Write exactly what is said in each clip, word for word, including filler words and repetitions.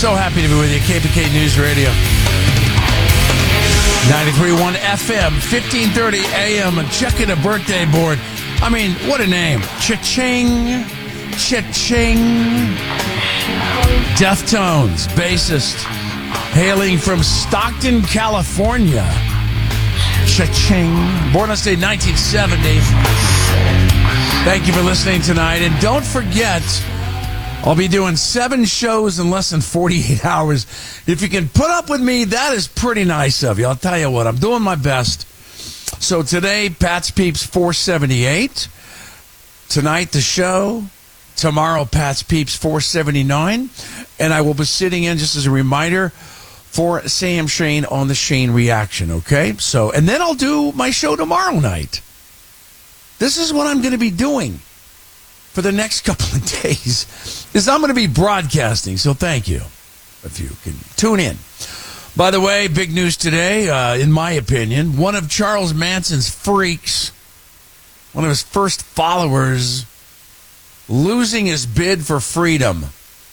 So happy to be with you. K P K News Radio. ninety-three point one F M, fifteen thirty A M. Checking a birthday board. I mean, what a name. Cha-ching. Cha-ching. Deftones, bassist, hailing from Stockton, California. Cha-ching. Born on stage nineteen seventy. Thank you for listening tonight. And don't forget, I'll be doing seven shows in less than forty-eight hours. If you can put up with me, that is pretty nice of you. I'll tell you what, I'm doing my best. So today, Pat's Peeps four seventy-eight. Tonight, the show. Tomorrow, Pat's Peeps four seventy-nine. And I will be sitting in, just as a reminder, for Sam Shane on the Shane Reaction, okay? So, and then I'll do my show tomorrow night. This is what I'm going to be doing for the next couple of days, is I'm going to be broadcasting, so thank you if you can tune in. By the way, big news today, uh, in my opinion, one of Charles Manson's freaks, one of his first followers, losing his bid for freedom.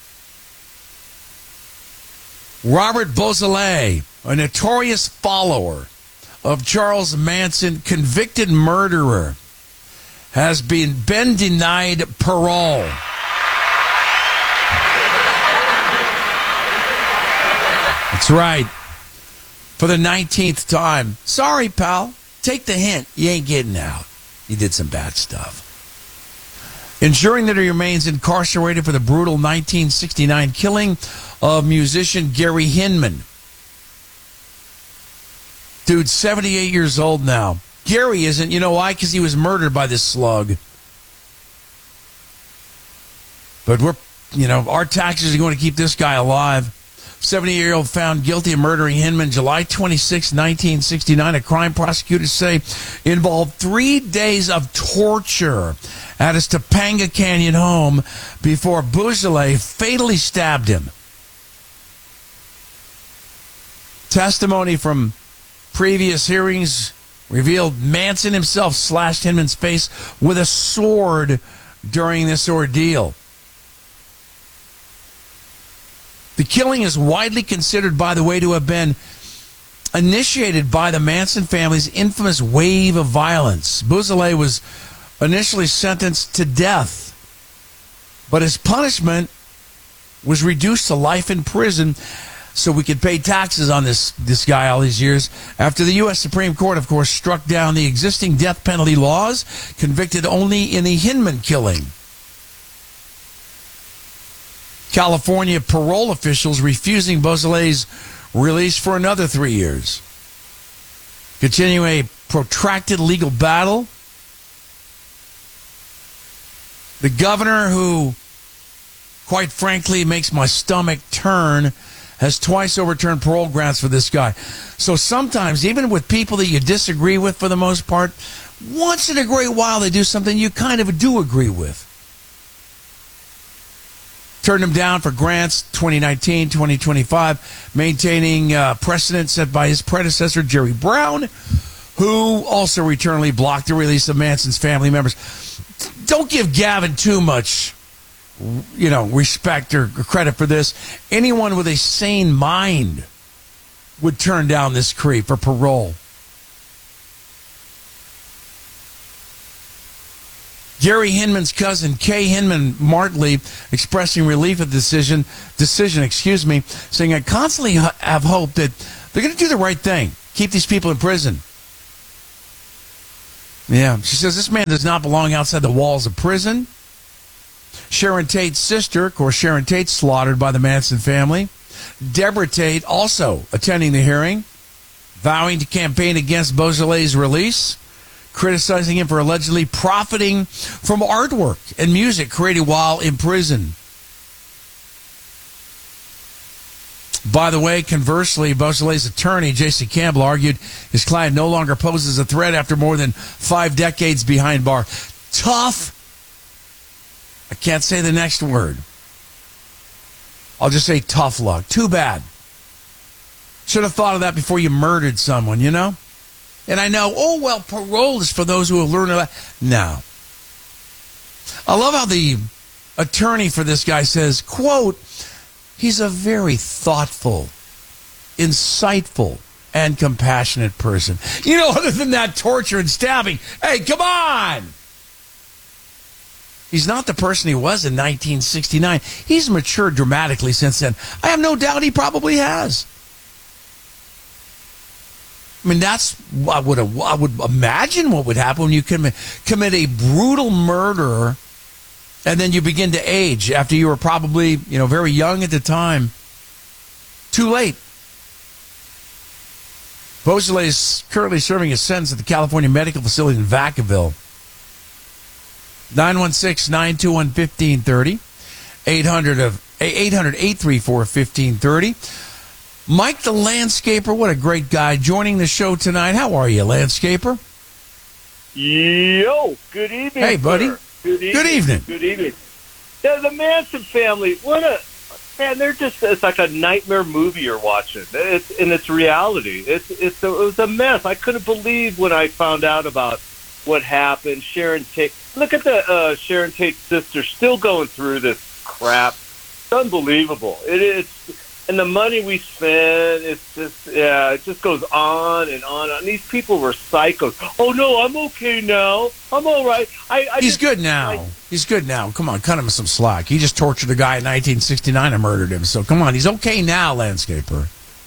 Robert Beausoleil, a notorious follower of Charles Manson, convicted murderer, has been, been denied parole. That's right. For the nineteenth time. Sorry, pal. Take the hint. You ain't getting out. You did some bad stuff. Ensuring that he remains incarcerated for the brutal nineteen sixty-nine killing of musician Gary Hinman. Dude, seventy-eight years old now. Gary isn't. You know why? Because he was murdered by this slug. But we're, you know, our taxes are going to keep this guy alive. seventy-year-old found guilty of murdering Hinman July twenty-sixth, nineteen sixty-nine. A crime prosecutors say involved three days of torture at his Topanga Canyon home before Beausoleil fatally stabbed him. Testimony from previous hearings revealed Manson himself slashed Hinman's face with a sword during this ordeal. The killing is widely considered, by the way, to have been initiated by the Manson family's infamous wave of violence. Beausoleil was initially sentenced to death, but his punishment was reduced to life in prison so we could pay taxes on this, this guy all these years, after the U S Supreme Court, of course, struck down the existing death penalty laws, convicted only in the Hinman killing. California parole officials refusing Beausoleil's release for another three years. Continuing a protracted legal battle. The governor, who, quite frankly, makes my stomach turn, has twice overturned parole grants for this guy. So sometimes, even with people that you disagree with for the most part, once in a great while they do something you kind of do agree with. Turned him down for grants twenty nineteen, twenty twenty-five, maintaining uh, precedent set by his predecessor, Jerry Brown, who also returnally blocked the release of Manson's family members. Don't give Gavin too much, you know, respect or credit for this. Anyone with a sane mind would turn down this creep for parole. Gary Hinman's cousin, Kay Hinman Martley, expressing relief at the decision, decision, excuse me, saying, I constantly have hope that they're going to do the right thing, keep these people in prison. Yeah, she says this man does not belong outside the walls of prison. Sharon Tate's sister, of course, Sharon Tate slaughtered by the Manson family. Deborah Tate also attending the hearing, vowing to campaign against Beausoleil's release, criticizing him for allegedly profiting from artwork and music created while in prison. By the way, conversely, Beausoleil's attorney, J C Campbell, argued his client no longer poses a threat after more than five decades behind bar. Tough. I can't say the next word. I'll just say tough luck. Too bad. Should have thought of that before you murdered someone, you know? And I know, oh, well, parole is for those who have learned about. No. I love how the attorney for this guy says, quote, He's a very thoughtful, insightful, and compassionate person. You know, other than that torture and stabbing, hey, come on! He's not the person he was in nineteen sixty-nine. He's matured dramatically since then. I have no doubt he probably has. I mean, that's I would I would imagine what would happen when you commit commit a brutal murder, and then you begin to age after you were probably, you know, very young at the time. Too late. Beausoleil is currently serving his sentence at the California Medical Facility in Vacaville. nine one six, nine two one, one five three zero. eight hundred of eight hundred, eight three four, one five three zero. Mike the Landscaper, what a great guy, joining the show tonight. How are you, Landscaper? Yo, good evening. Hey, buddy. Sir. Good evening. Good evening. Good evening. The, the Manson family, what a man! They're just it's like a nightmare movie you're watching. It's and it's reality. It's it's a, it was a mess. I couldn't believe when I found out about what happened. Sharon Tate. Look at the uh, Sharon Tate's sister still going through this crap. It's unbelievable. It is. And the money we spend, it's just, yeah, it just goes on and on. And these people were psychos. Oh, no, I'm okay now. I'm all right. I, I He's just, good now. I, he's good now. Come on, cut him some slack. He just tortured a guy in nineteen sixty-nine and murdered him. So come on, he's okay now, Landscaper.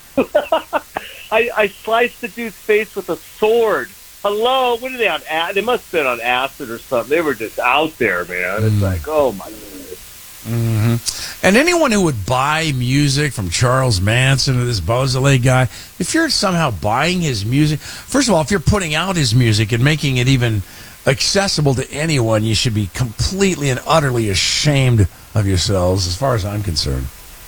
I, I sliced the dude's face with a sword. Hello? What are they on? They must have been on acid or something. They were just out there, man. It's mm. like, oh, my goodness. Mm-hmm. And anyone who would buy music from Charles Manson or this Beausoleil guy, if you're somehow buying his music, first of all, if you're putting out his music and making it even accessible to anyone, you should be completely and utterly ashamed of yourselves, as far as I'm concerned.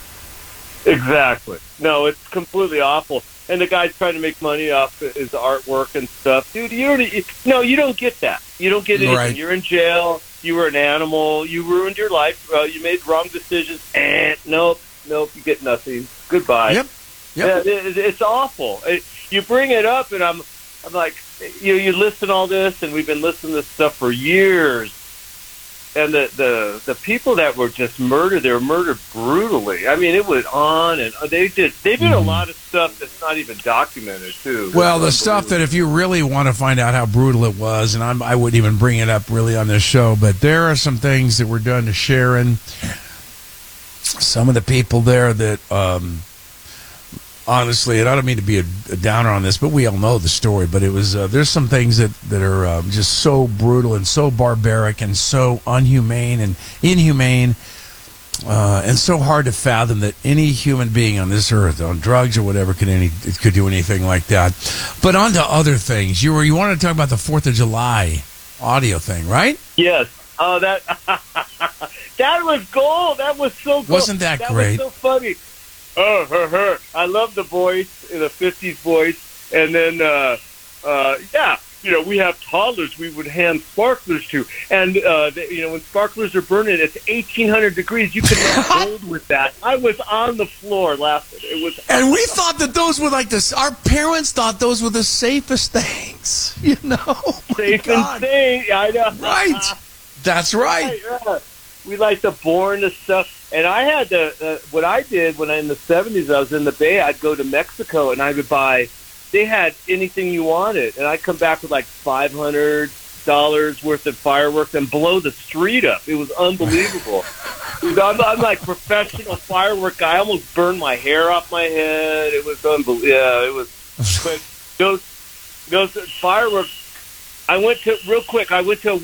Exactly. No, it's completely awful. And the guy's trying to make money off his artwork and stuff. Dude, you don't, you, no, you don't get that. You don't get anything. Right. You're in jail. You were an animal. You ruined your life. Uh, you made wrong decisions. And nope, nope, you get nothing. Goodbye. Yep. Yep. Yeah, it, it's awful. It, you bring it up, and I'm, I'm like, you you listen to all this, and we've been listening to this stuff for years. And the, the, the people that were just murdered, they were murdered brutally. I mean, it was on and on. They did, they did a lot of stuff that's not even documented, too. Well, the stuff that if you really want to find out how brutal it was, and I'm, I wouldn't even bring it up really on this show, but there are some things that were done to Sharon. Some of the people there that, um, honestly, and I don't mean to be a, a downer on this, but we all know the story. But it was uh, there's some things that that are uh, just so brutal and so barbaric and so unhumane and inhumane, uh, and so hard to fathom that any human being on this earth, on drugs or whatever, could any could do anything like that. But on to other things. You were you wanted to talk about the Fourth of July audio thing, right? Yes. Oh, that that was gold. That was so gold. Wasn't that, that great? That was so funny. Oh, her, her. I love the voice, in the fifties voice. And then, uh, uh, yeah, you know, we have toddlers we would hand sparklers to. And, uh, they, you know, when sparklers are burning, it's eighteen hundred degrees. You can make gold with that. I was on the floor laughing. It was, and we thought that those were like this. Our parents thought those were the safest things, you know? Oh safe and safe. I know. Right. That's right. right yeah. We like to born the stuff. And I had to, uh, what I did when I, in the seventies, I was in the Bay, I'd go to Mexico and I would buy, they had anything you wanted. And I'd come back with like five hundred dollars worth of fireworks and blow the street up. It was unbelievable. Dude, I'm, I'm like professional firework guy. I almost burned my hair off my head. It was unbelievable. Yeah, it was. But those, those fireworks, I went to, real quick, I went to a